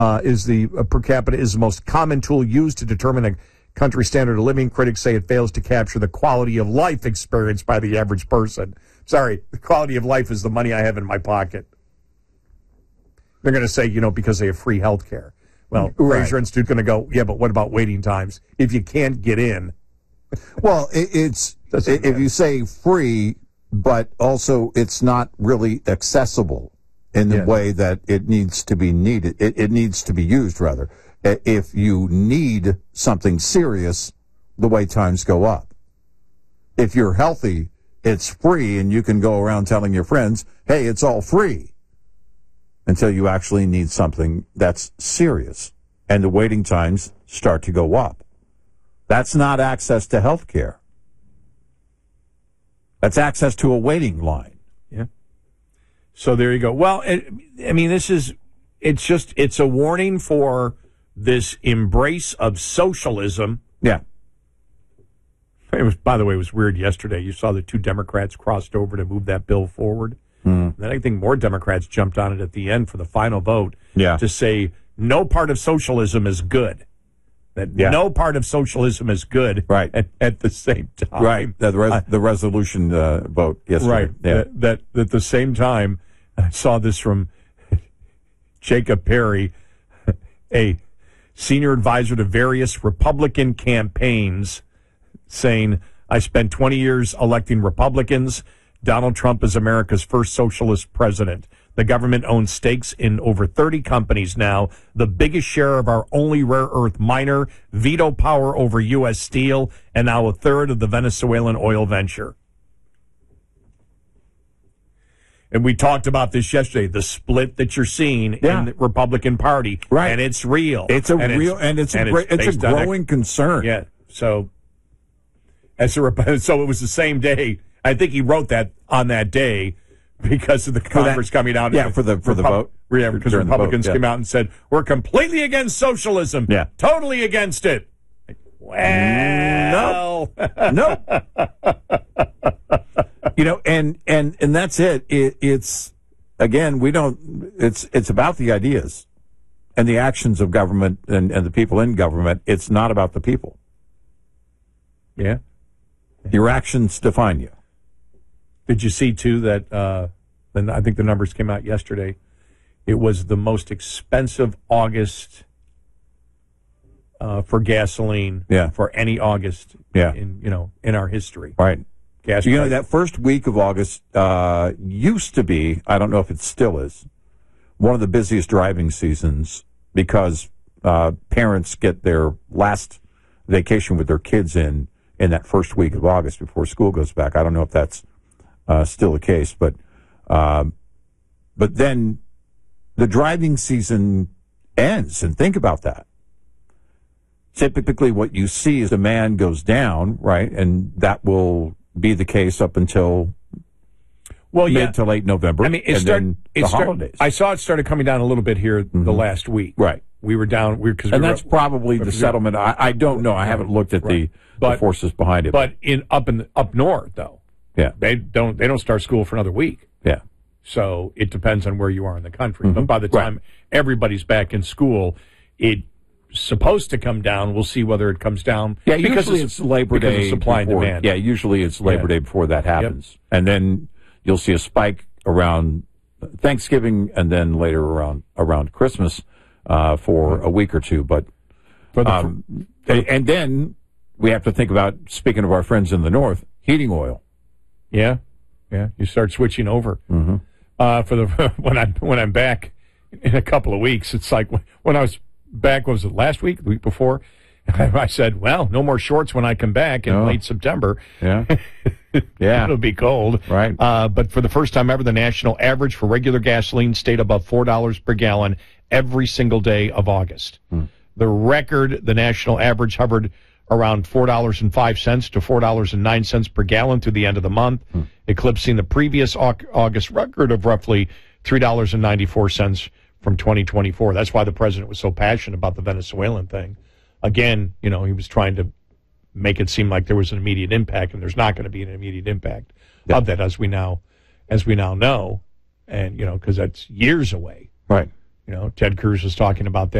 is the per capita is the most common tool used to determine a country's standard of living. Critics say it fails to capture the quality of life experienced by the average person. Sorry, the quality of life is the money I have in my pocket. They're going to say, because they have free health care. Well, Fraser Institute's going to go, yeah, but what about waiting times? If you can't get in. Well, if you say free, but also it's not really accessible in the way that it needs to be needed. It needs to be used, rather. If you need something serious, the wait times go up. If you're healthy, it's free, and you can go around telling your friends, hey, it's all free, until you actually need something that's serious, and the waiting times start to go up. That's not access to health care. That's access to a waiting line. Yeah. So there you go. Well, it's a warning for this embrace of socialism. Yeah. By the way, it was weird yesterday. You saw the two Democrats crossed over to move that bill forward. Then I think more Democrats jumped on it at the end for the final vote to say no part of socialism is good. No part of socialism is good at the same time. Right. The resolution vote yesterday. Right. Yeah. That at the same time, I saw this from Jacob Perry, a senior advisor to various Republican campaigns, saying, I spent 20 years electing Republicans. Donald Trump is America's first socialist president. The government owns stakes in over 30 companies now, the biggest share of our only rare earth miner, veto power over U.S. steel, and now a third of the Venezuelan oil venture. And we talked about this yesterday, the split that you're seeing in the Republican Party. Right. And it's real. It's a growing concern. Yeah. So it was the same day. I think he wrote that on that day because of the Congress coming out. Yeah, for the vote. Yeah, because Republicans came out and said, we're completely against socialism. Yeah. Totally against it. Well. No. And that's it. It's again, it's about the ideas and the actions of government and the people in government. It's not about the people. Yeah. Your actions define you. Did you see, too, that I think the numbers came out yesterday? It was the most expensive August for gasoline for any August in our history. Right. Gas that first week of August used to be, I don't know if it still is, one of the busiest driving seasons because parents get their last vacation with their kids in that first week of August before school goes back. I don't know if that's still the case, but then the driving season ends, and think about that. Typically what you see is demand goes down, right, and that will be the case up until mid to late November, then the holidays. I saw it started coming down a little bit here the last week. Right. We were down, that's probably the settlement. I don't know. I haven't looked at the forces behind it. But up north, though, they don't start school for another week. Yeah. So it depends on where you are in the country. But by the time everybody's back in school, it's supposed to come down. We'll see whether it comes down. Yeah, usually it's Labor Day. Because of supply and demand. Yeah, usually it's Labor Day before that happens. Yep. And then you'll see a spike around Thanksgiving and then later around Christmas for a week or two. But and then we have to think about, speaking of our friends in the north, heating oil. Yeah. Yeah. You start switching over. Mm-hmm. When I'm back in a couple of weeks, it's like when I was back, what was it, last week, the week before? I said, well, no more shorts when I come back in late September. Yeah. Yeah. It'll be cold. Right. But for the first time ever, the national average for regular gasoline stayed above $4 per gallon every single day of August. The record, the national average hovered around $4.05 to $4.09 per gallon through the end of the month, eclipsing the previous August record of roughly $3.94 from 2024. That's why the president was so passionate about the Venezuelan thing. Again, he was trying to make it seem like there was an immediate impact, and there's not going to be an immediate impact of that, as we now know, and because that's years away. Right. You know, Ted Cruz was talking about that.